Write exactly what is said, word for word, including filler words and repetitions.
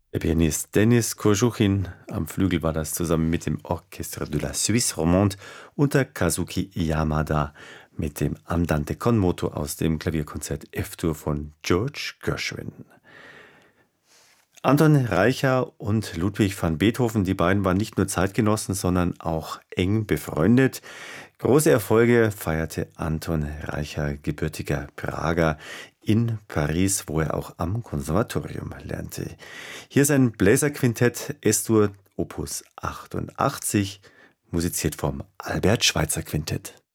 Der Pianist Denis Koschukhin, am Flügel war das zusammen mit dem Orchestre de la Suisse Romande unter Kazuki Yamada mit dem Andante con moto aus dem Klavierkonzert F-Dur von George Gershwin. Anton Reicha und Ludwig van Beethoven, die beiden waren nicht nur Zeitgenossen, sondern auch eng befreundet. Große Erfolge feierte Anton Reicha, gebürtiger Prager, in Paris, wo er auch am Konservatorium lernte. Hier sein Bläserquintett Es-Dur Opus achtundachtzig, musiziert vom Albert Schweitzer Quintett.